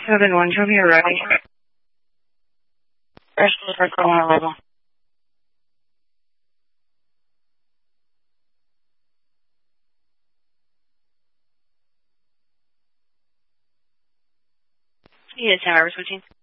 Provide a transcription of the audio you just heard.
7-1, show me your ready. Rest of the circle on level. Yeah, 10 hours routine.